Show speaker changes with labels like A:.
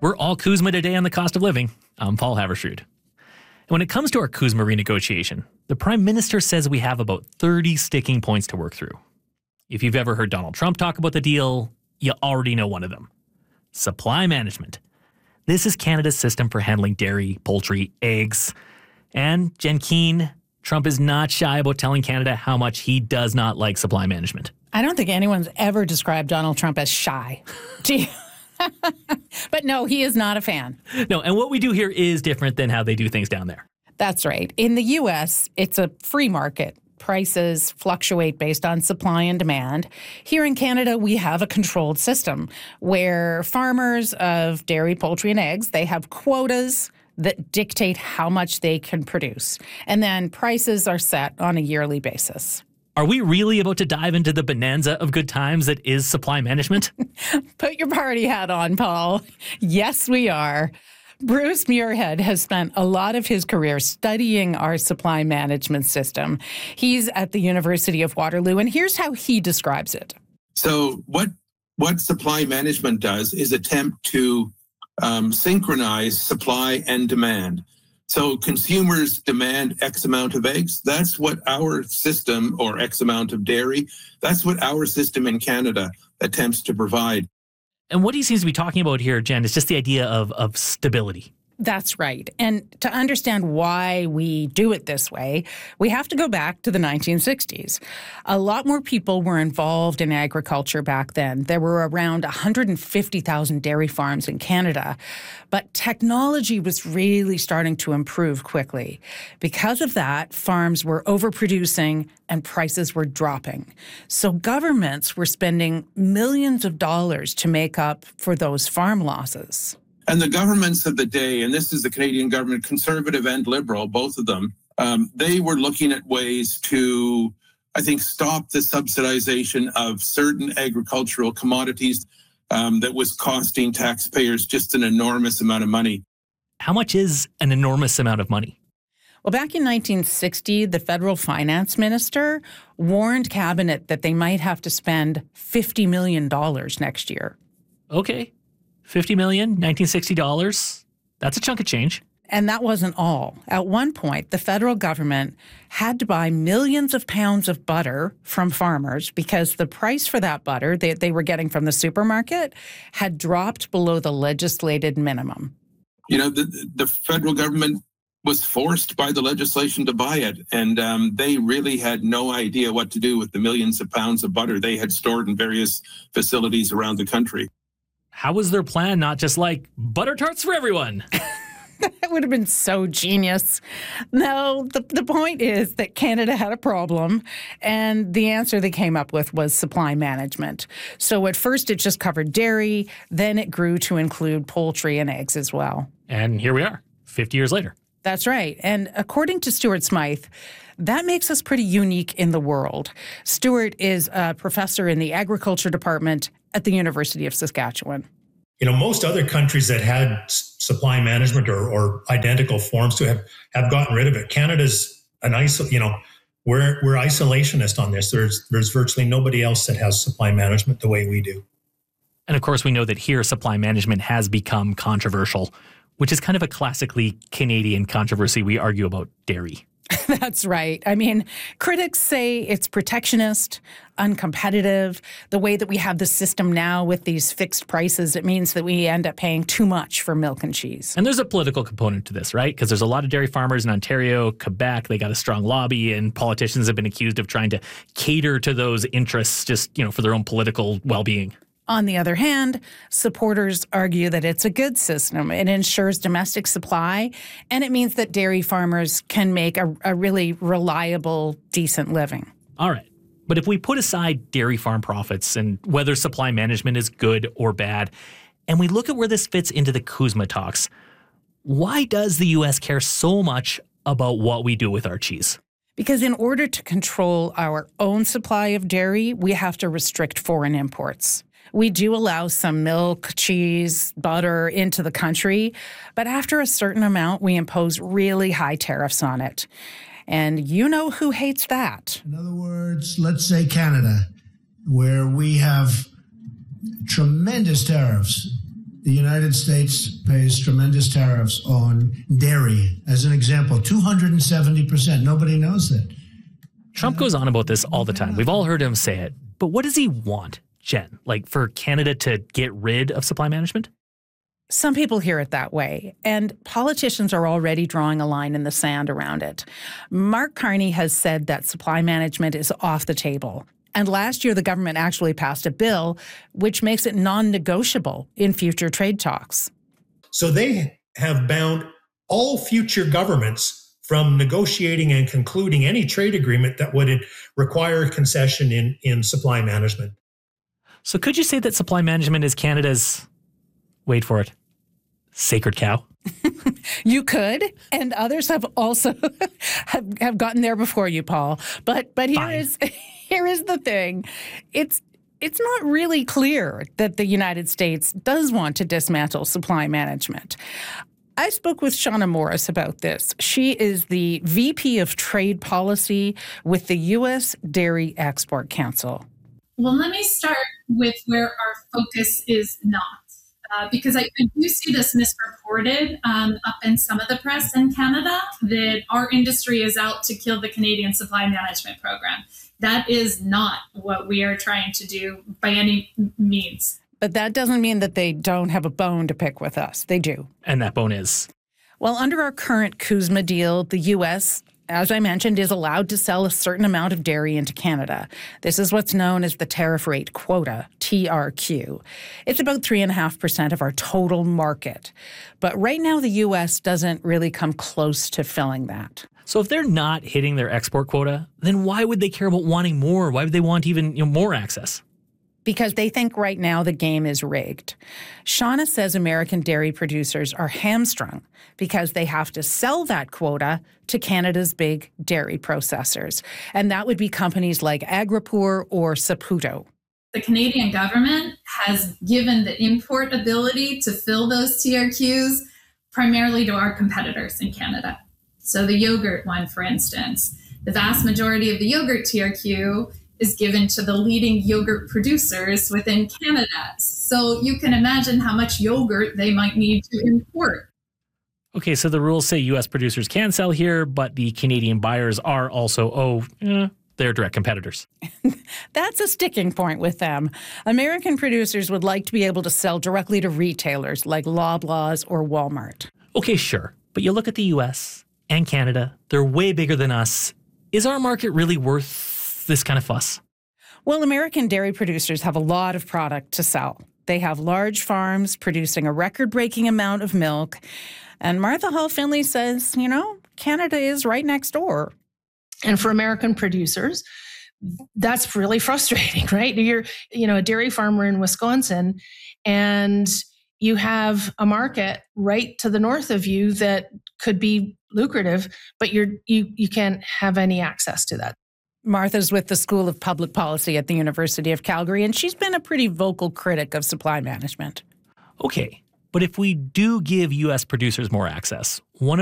A: We're all Kuzma today on the cost of living. I'm Paul Haverstrood. And when it comes to our Kuzma renegotiation, the Prime Minister says we have about 30 sticking points to work through. If you've ever heard Donald Trump talk about the deal, you already know one of them. Supply management. This is Canada's system for handling dairy, poultry, eggs. And Jen Keane, Trump is not shy about telling Canada how much he does not like supply management.
B: I don't think anyone's ever described Donald Trump as shy. But no, he is not a fan.
A: No, and what we do here is different than how they do things down there.
B: That's right. In the U.S., it's a free market. Prices fluctuate based on supply and demand. Here in Canada, we have a controlled system where farmers of dairy, poultry, and eggs, they have quotas that dictate how much they can produce. And then prices are set on a yearly basis.
A: Are we really about to dive into the bonanza of good times that is supply management?
B: Put your party hat on, Paul. Yes, we are. Bruce Muirhead has spent a lot of his career studying our supply management system. He's at the University of Waterloo, and here's how he describes it.
C: So what supply management does is attempt to synchronize supply and demand. So consumers demand X amount of eggs. That's what our system, or X amount of dairy, that's what our system in Canada attempts to provide.
A: And what he seems to be talking about here, Jen, is just the idea of stability.
B: That's right. And to understand why we do it this way, we have to go back to the 1960s. A lot more people were involved in agriculture back then. There were around 150,000 dairy farms in Canada. But technology was really starting to improve quickly. Because of that, farms were overproducing and prices were dropping. So governments were spending millions of dollars to make up for those farm losses.
C: And the governments of the day, and this is the Canadian government, conservative and liberal, both of them, they were looking at ways to, I think, stop the subsidization of certain agricultural commodities that was costing taxpayers just an enormous amount of money.
A: How much is an enormous amount of money?
B: Well, back in 1960, the federal finance minister warned cabinet that they might have to spend $50 million next year.
A: Okay. $50 million, $1960. That's a chunk of change.
B: And that wasn't all. At one point, the federal government had to buy millions of pounds of butter from farmers because the price for that butter they were getting from the supermarket had dropped below the legislated minimum.
C: You know, the federal government was forced by the legislation to buy it, and they really had no idea what to do with the millions of pounds of butter they had stored in various facilities around the country.
A: How was their plan not just like butter tarts for everyone?
B: That would have been so genius. No, the point is that Canada had a problem, and the answer they came up with was supply management. So at first it just covered dairy, then it grew to include poultry and eggs as well.
A: And here we are, 50 years later.
B: That's right. And according to Stuart Smythe, that makes us pretty unique in the world. Stuart is a professor in the agriculture department at the University of Saskatchewan.
D: You know, most other countries that had supply management or identical forms to have gotten rid of it. Canada's we're isolationist on this. There's virtually nobody else that has supply management the way we do.
A: And of course, we know that here supply management has become controversial, which is kind of a classically Canadian controversy. We argue about dairy.
B: That's right. I mean, critics say it's protectionist, uncompetitive. The way that we have the system now with these fixed prices, it means that we end up paying too much for milk and cheese.
A: And there's a political component to this, right? Because there's a lot of dairy farmers in Ontario, Quebec. They got a strong lobby, and politicians have been accused of trying to cater to those interests just, for their own political well-being.
B: On the other hand, supporters argue that it's a good system. It ensures domestic supply, and it means that dairy farmers can make a really reliable, decent living.
A: All right. But if we put aside dairy farm profits and whether supply management is good or bad, and we look at where this fits into the CUSMA talks, why does the U.S. care so much about what we do with our cheese?
B: Because in order to control our own supply of dairy, we have to restrict foreign imports. We do allow some milk, cheese, butter into the country, but after a certain amount, we impose really high tariffs on it. And you know who hates that?
E: In other words, let's say Canada, where we have tremendous tariffs The United States pays tremendous tariffs on dairy. As an example, 270%. Nobody knows that.
A: Trump goes on about this all the time. We've all heard him say it. But what does he want, Jen? Like for Canada to get rid of supply management?
B: Some people hear it that way, and politicians are already drawing a line in the sand around it. Mark Carney has said that supply management is off the table. And last year, the government actually passed a bill which makes it non-negotiable in future trade talks.
D: So they have bound all future governments from negotiating and concluding any trade agreement that would require concession in supply management.
A: So could you say that supply management is Canada's, wait for it, sacred cow?
B: You could, and others have also have gotten there before you, Paul. But here is the thing. It's not really clear that the United States does want to dismantle supply management. I spoke with Shauna Morris about this. She is the VP of Trade Policy with the U.S. Dairy Export Council.
F: Well, let me start with where our focus is not. Because I do see this misreported up in some of the press in Canada, that our industry is out to kill the Canadian supply management program. That is not what we are trying to do by any means.
B: But that doesn't mean that they don't have a bone to pick with us. They do.
A: And that bone is?
B: Well, under our current CUSMA deal, the U.S., as I mentioned, is allowed to sell a certain amount of dairy into Canada. This is what's known as the tariff rate quota, TRQ. It's about 3.5% of our total market. But right now, the U.S. doesn't really come close to filling that.
A: So if they're not hitting their export quota, then why would they care about wanting more? Why would they want even more access?
B: Because they think right now the game is rigged. Shauna says American dairy producers are hamstrung because they have to sell that quota to Canada's big dairy processors. And that would be companies like Agripour or Saputo.
F: The Canadian government has given the import ability to fill those TRQs primarily to our competitors in Canada. So the yogurt one, for instance, the vast majority of the yogurt TRQ is given to the leading yogurt producers within Canada. So you can imagine how much yogurt they might need to import.
A: Okay, so the rules say U.S. producers can sell here, but the Canadian buyers are also, they're direct competitors.
B: That's a sticking point with them. American producers would like to be able to sell directly to retailers like Loblaws or Walmart.
A: Okay, sure. But you look at the U.S. and Canada, they're way bigger than us. Is our market really worth this kind of fuss?
B: Well, American dairy producers have a lot of product to sell. They have large farms producing a record-breaking amount of milk. And Martha Hall Finley says, Canada is right next door.
G: And for American producers, that's really frustrating, right? You're, a dairy farmer in Wisconsin, and you have a market right to the north of you that could be lucrative, but you can't have any access to that.
B: Martha's with the School of Public Policy at the University of Calgary, and she's been a pretty vocal critic of supply management.
A: Okay, but if we do give U.S. producers more access, one